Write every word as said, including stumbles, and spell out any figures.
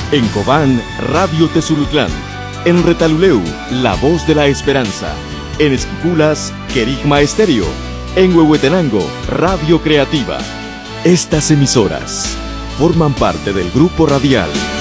En Cobán, Radio Tesulclán. En Retaluleu, La Voz de la Esperanza. En Esquipulas, Querigma Estéreo. En Huehuetenango, Radio Creativa. Estas emisoras forman parte del Grupo Radial